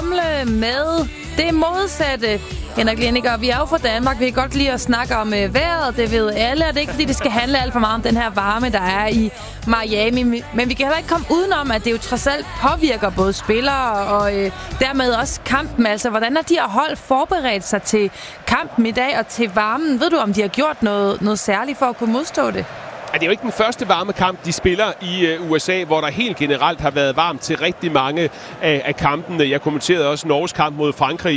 rumle med det modsatte. Henrik Liniger, vi er jo fra Danmark. Vi kan godt lide at snakke om vejret. Det ved alle, og det er ikke fordi, det skal handle alt for meget om den her varme, der er i Miami. Men vi kan heller ikke komme udenom, at det jo trods alt påvirker både spillere og dermed også kampen. Altså, hvordan har de her hold forberedt sig til kampen i dag og til varmen? Ved du, om de har gjort noget særligt for at kunne modstå det? Det er jo ikke den første varme kamp, de spiller i USA, hvor der helt generelt har været varmt til rigtig mange af kampene. Jeg kommenterede også Norges kamp mod Frankrig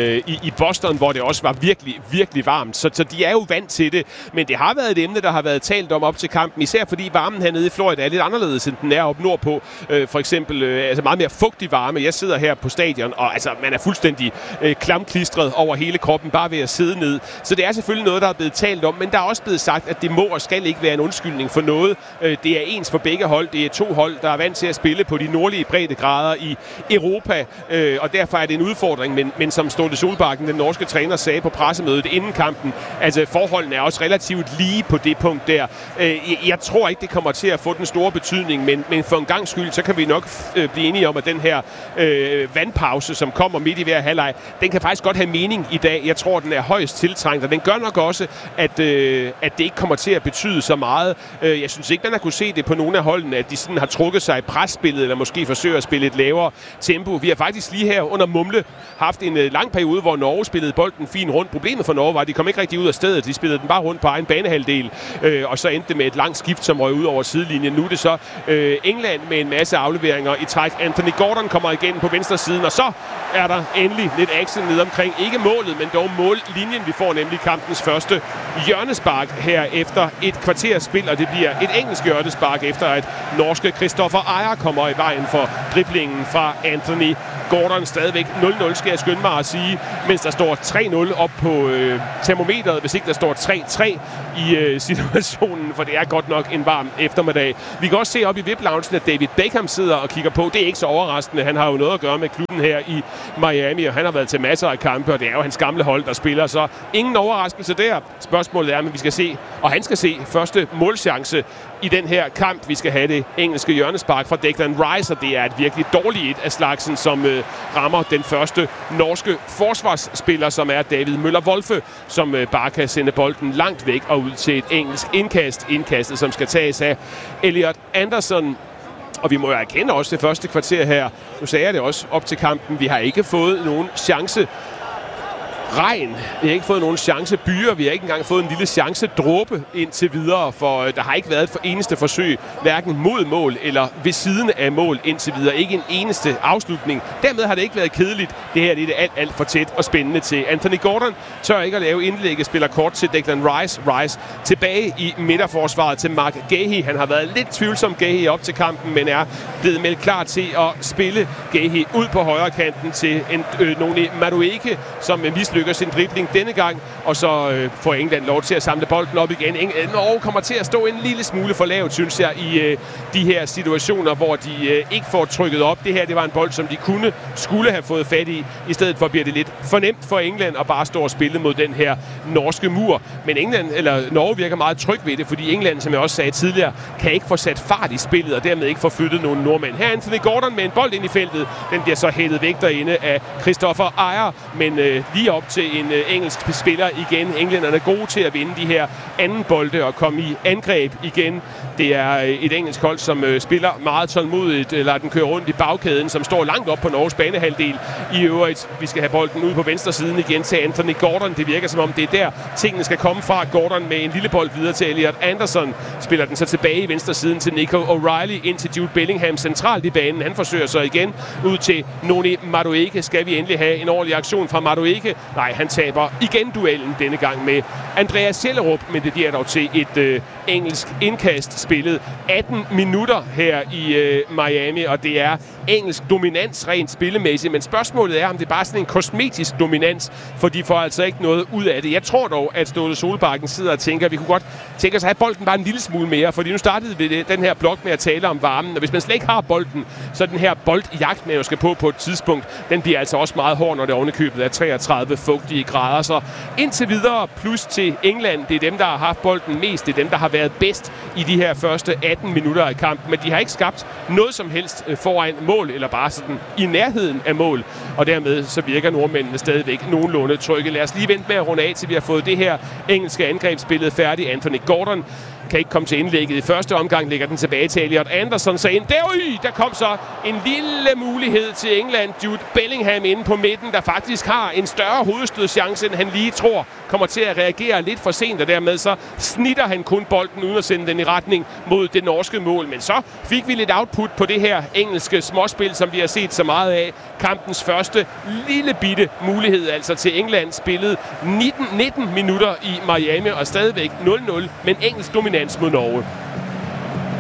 i Boston, hvor det også var virkelig, virkelig varmt. Så de er jo vant til det. Men det har været et emne, der har været talt om op til kampen. Især fordi varmen hernede i Florida er lidt anderledes, end den er op nordpå. For eksempel altså meget mere fugtig varme. Jeg sidder her på stadion, og altså, man er fuldstændig klamklistret over hele kroppen, bare ved at sidde ned. Så det er selvfølgelig noget, der er blevet talt om. Men der er også blevet sagt, at det må og skal ikke være en undskyldning for noget. Det er ens for begge hold. Det er to hold, der er vant til at spille på de nordlige breddegrader i Europa, og derfor er det en udfordring. Men som Ståle Solbakken, den norske træner, sagde på pressemødet inden kampen, altså forholdene er også relativt lige på det punkt der. Jeg tror ikke, det kommer til at få den store betydning, men for en gang skyld, så kan vi nok blive enige om, at den her vandpause, som kommer midt i hver halvleg, den kan faktisk godt have mening i dag. Jeg tror, den er højst tiltrængt, og den gør nok også, at det ikke kommer til at betyde så meget. Jeg synes ikke, man har kunne se det på nogle af holdene, at de sådan har trukket sig i presspillet, eller måske forsøger at spille et lavere tempo. Vi har faktisk lige her under Mumle haft en lang periode, hvor Norge spillede bolden fint rundt. Problemet for Norge var, at de kom ikke rigtig ud af stedet. De spillede den bare rundt på egen banehalvdel, og så endte det med et langt skift, som røg ud over sidelinjen. Nu er det så England med en masse afleveringer i træk. Anthony Gordon kommer igen på venstre siden, og så er der endelig lidt action ned omkring. Ikke målet, men dog mållinjen. Vi får nemlig kampens første hjørnespark her efter et kvarters spil, og det bliver et engelsk hjørnespark efter at norske Kristoffer Ajer kommer i vejen for driblingen fra Anthony Gordon. Stadigvæk 0-0, skal jeg skynde mig at sige, mens der står 3-0 op på termometeret, hvis ikke der står 3-3 i situationen, for det er godt nok en varm eftermiddag. Vi kan også se op i VIP-loungen, at David Beckham sidder og kigger på. Det er ikke så overraskende. Han har jo noget at gøre med klubben her i Miami, og han har været til masser af kampe, og det er jo hans gamle hold, der spiller, så ingen overraskelse der. Spørgsmålet er, om vi skal se, og han skal se første målchance i den her kamp. Vi skal have det engelske hjørnespark fra Declan Rice, og det er et virkelig dårligt et af slagsen, som rammer den første norske forsvarsspiller, som er David Møller-Wolfe, som bare kan sende bolden langt væk og ud til et engelsk indkast. Indkastet, som skal tages af Elliot Anderson. Og vi må jo erkende også det første kvarter her. Nu sagde jeg det også op til kampen. Vi har ikke fået nogen chance. Regn. Vi har ikke fået nogen chancebyer. Vi har ikke engang fået en lille chancedråbe indtil videre, for der har ikke været et eneste forsøg, hverken mod mål eller ved siden af mål indtil videre. Ikke en eneste afslutning. Dermed har det ikke været kedeligt. Det her det er alt for tæt og spændende til. Anthony Gordon tør ikke at lave indlægget, spiller kort til Declan Rice. Rice tilbage i midterforsvaret til Mark Gahey. Han har været lidt tvivlsom, Gahey, op til kampen, men er blevet meldt klar til at spille Gahey ud på højre kanten til Noni Madueke, som mislykker sin dribling denne gang, og så får England lov til at samle bolden op igen. Norge kommer til at stå en lille smule for lavt, synes jeg, i de her situationer, hvor de ikke får trykket op. Det her, det var en bold, som de skulle have fået fat i. I stedet for bliver det lidt for nemt for England at bare stå og spille mod den her norske mur. Men Norge virker meget tryg ved det, fordi England, som jeg også sagde tidligere, kan ikke få sat fart i spillet, og dermed ikke få flyttet nogle nordmænd. Her er Anthony Gordon med en bold ind i feltet. Den bliver så hældet væk derinde af Kristoffer Ajer, men lige op til en engelsk spiller igen. Englænderne er gode til at vinde de her anden bolde og komme i angreb igen. Det er et engelsk hold, som spiller meget tålmodigt, lader den køre rundt i bagkæden, som står langt op på Norges banehalvdel. I øvrigt, vi skal have bolden ud på venstre siden igen til Anthony Gordon. Det virker som om, det er der, tingene skal komme fra. Gordon med en lille bold videre til Elliot Anderson. Spiller den så tilbage i venstre siden til Nico O'Reilly, ind til Jude Bellingham centralt i banen. Han forsøger så igen ud til Noni Madueke. Skal vi endelig have en ordentlig aktion fra Madueke? Nej, han taber igen duellen denne gang med Andreas Schellerup, men det bliver dog til et engelsk indkast spillet 18 minutter her i Miami, og det er engelsk dominans rent spillemæssigt, men spørgsmålet er, om det er bare sådan en kosmetisk dominans, for de får altså ikke noget ud af det. Jeg tror dog, at Ståle Solbakken sidder og tænker, at vi kunne godt tænke os at have bolden bare en lille smule mere, fordi nu startede vi den her blok med at tale om varmen, og hvis man slet ikke har bolden, så den her boldjagt, man jo skal på et tidspunkt, den bliver altså også meget hård, når det ovenikøbet er fugtige grader. Så indtil videre plus til England. Det er dem, der har haft bolden mest. Det er dem, der har været bedst i de her første 18 minutter af kampen. Men de har ikke skabt noget som helst foran mål, eller bare sådan i nærheden af mål. Og dermed så virker nordmændene stadigvæk nogenlunde trygge. Lad os lige vente med at runde af, til vi har fået det her engelske angrebsbillede færdigt. Anthony Gordon kan ikke komme til indlægget i første omgang, lægger den tilbage til Elliot Anderson, så ind der kom så en lille mulighed til England. Jude Bellingham inde på midten, der faktisk har en større hovedstødschance, end han lige tror, kommer til at reagere lidt for sent, og dermed så snitter han kun bolden uden at sende den i retning mod det norske mål. Men så fik vi lidt output på det her engelske småspil, som vi har set så meget af. Kampens første lille bitte mulighed altså til England, spillet 19 minutter i Miami og stadigvæk 0-0, men engelsk dominans mod Norge.